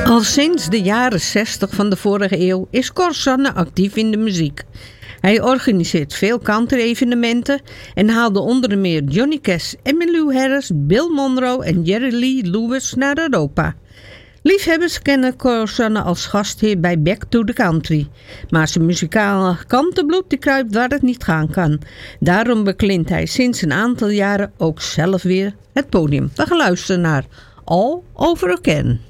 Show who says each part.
Speaker 1: Al sinds de jaren 60 van de vorige eeuw is Cor Sanne actief in de muziek. Hij organiseert veel country-evenementen en haalde onder meer Johnny Cash, Emmylou Harris, Bill Monroe en Jerry Lee Lewis naar Europa. Liefhebbers kennen Cor Sanne als gastheer bij Back to the Country. Maar zijn muzikale kantenbloed die kruipt waar het niet gaan kan. Daarom beklimt hij sinds een aantal jaren ook zelf weer het podium. We gaan luisteren naar All Over Again.